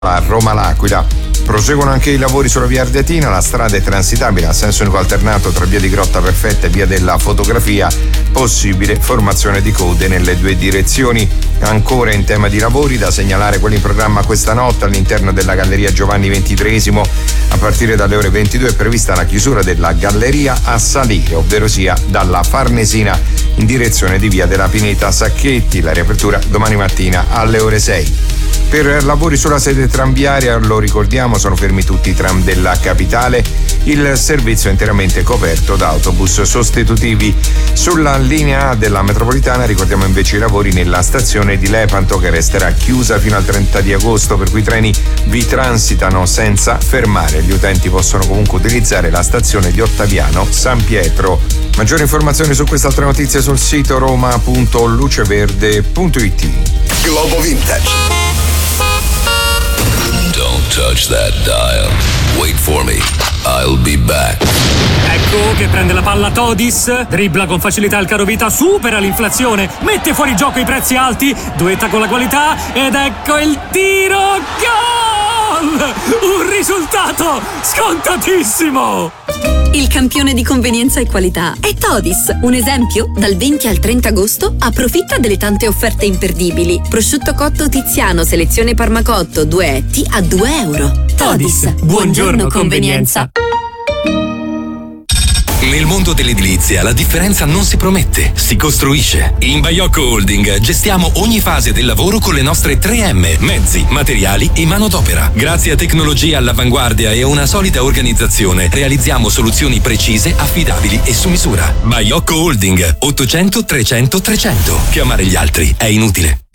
a Roma-L'Aquila. Proseguono anche i lavori sulla via Ardeatina, la strada è transitabile a senso unico alternato tra via di Grotta Perfetta e via della Fotografia, possibile formazione di code nelle due direzioni. Ancora in tema di lavori, da segnalare quelli in programma questa notte all'interno della Galleria Giovanni XXIII. A partire dalle ore 22 è prevista la chiusura della galleria a salire, ovvero sia dalla Farnesina in direzione di via della Pineta Sacchetti. La riapertura domani mattina alle ore 6. Per lavori sulla sede tranviaria, lo ricordiamo, sono fermi tutti i tram della capitale. Il servizio è interamente coperto da autobus sostitutivi. Sulla linea A della metropolitana ricordiamo invece i lavori nella stazione di Lepanto, che resterà chiusa fino al 30 di agosto, per cui i treni vi transitano senza fermare. Gli utenti possono comunque utilizzare la stazione di Ottaviano San Pietro. Maggiori informazioni su queste altre notizie sul sito roma.luceverde.it. Globo Vintage. Don't touch that dial. Wait for me. I'll be back. Ecco che prende la palla Todis, dribbla con facilità il carovita, supera l'inflazione, mette fuori gioco i prezzi alti, duetta con la qualità ed ecco il tiro, gol! Un risultato scontatissimo! Il campione di convenienza e qualità è Todis. Un esempio? Dal 20 al 30 agosto approfitta delle tante offerte imperdibili. Prosciutto cotto Tiziano, selezione Parmacotto, 2 etti a €2. Todis, buongiorno convenienza. Nel mondo dell'edilizia la differenza non si promette, si costruisce. In Baiocco Holding gestiamo ogni fase del lavoro con le nostre 3M: mezzi, materiali e manodopera. Grazie a tecnologie all'avanguardia e a una solida organizzazione realizziamo soluzioni precise, affidabili e su misura. Baiocco Holding, 800 300 300. Chiamare gli altri è inutile.